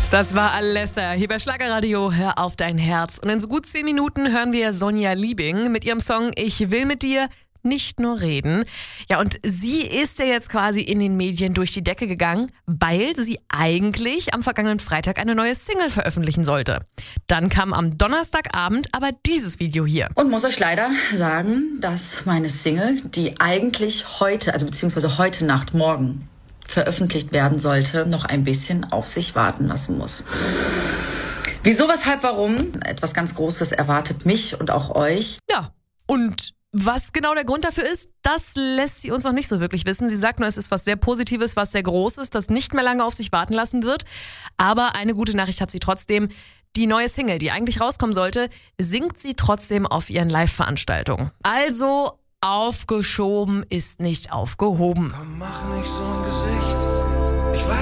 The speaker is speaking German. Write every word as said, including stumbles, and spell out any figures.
Das war Alessa hier bei Schlagerradio. Hör auf dein Herz. Und in so gut zehn Minuten hören wir Sonja Liebing mit ihrem Song Ich will mit dir nicht nur reden. Ja, und sie ist ja jetzt quasi in den Medien durch die Decke gegangen, weil sie eigentlich am vergangenen Freitag eine neue Single veröffentlichen sollte. Dann kam am Donnerstagabend aber dieses Video hier. Und muss euch leider sagen, dass meine Single, die eigentlich heute, also beziehungsweise heute Nacht, morgen veröffentlicht werden sollte, noch ein bisschen auf sich warten lassen muss. Wieso, weshalb, warum? Etwas ganz Großes erwartet mich und auch euch. Ja, und was genau der Grund dafür ist, das lässt sie uns noch nicht so wirklich wissen. Sie sagt nur, es ist was sehr Positives, was sehr Großes, das nicht mehr lange auf sich warten lassen wird. Aber eine gute Nachricht hat sie trotzdem. Die neue Single, die eigentlich rauskommen sollte, singt sie trotzdem auf ihren Live-Veranstaltungen. Also aufgeschoben ist nicht aufgehoben. Komm, mach nicht so ein Gesicht.